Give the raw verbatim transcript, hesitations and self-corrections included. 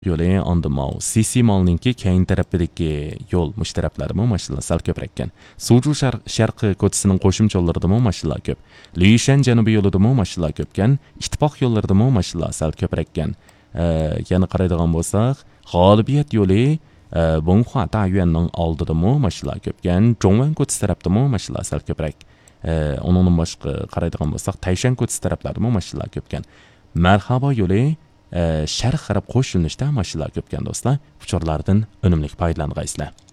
yo'li ondimov Sisi Mallninki keyin tarafidagi yo'l mush taraflarimi mashinalar sal ko'proq ekan. Suju sharqi ko'chasining qo'shimcha yo'llaridami mashinalar ko'p. Lishan janubiy yo'lidami mashinalar ko'p ekan. Ittifoq yo'llaridami mashinalar sal ko'proq ekan. Yana qaraydigan bo'lsak, G'olibiyat yo'li Bonghua Dayuanning oldidami mashinalar ko'p ekan. Zhongwan ko'chasi tarafdami mashinalar sal ko'proq. Uningdan boshqa qaraydigan bo'lsak, Tayshan ko'chasi taraflarida mashinalar ko'p ekan. Marhabo yo'li sharq qarab qo'sh yo'nalishda mashinalar ko'p ekan do'stlar. Uchurlardan unumli foydalangaysizlar.